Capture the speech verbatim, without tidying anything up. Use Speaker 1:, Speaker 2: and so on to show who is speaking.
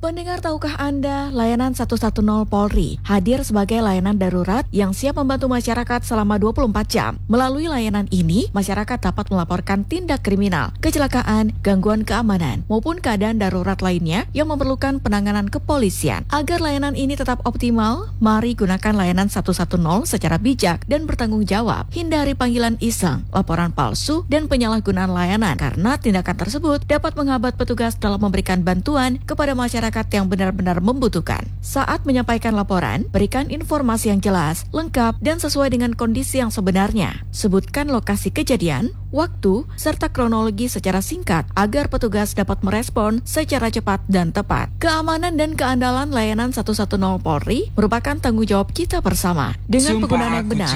Speaker 1: Pendengar, tahukah Anda, layanan satu satu nol Polri hadir sebagai layanan darurat yang siap membantu masyarakat selama dua puluh empat jam. Melalui layanan ini, masyarakat dapat melaporkan tindak kriminal, kecelakaan, gangguan keamanan, maupun keadaan darurat lainnya yang memerlukan penanganan kepolisian. Agar layanan ini tetap optimal, mari gunakan layanan satu satu nol secara bijak dan bertanggung jawab. Hindari panggilan iseng, laporan palsu, dan penyalahgunaan layanan, karena tindakan tersebut dapat menghambat petugas dalam memberikan bantuan kepada masyarakat yang benar-benar membutuhkan. Saat menyampaikan laporan, berikan informasi yang jelas, lengkap, dan sesuai dengan kondisi yang sebenarnya. Sebutkan lokasi kejadian, waktu, serta kronologi secara singkat agar petugas dapat merespon secara cepat dan tepat. Keamanan dan keandalan layanan satu satu nol Polri merupakan tanggung jawab kita bersama. Dengan penggunaan yang benar,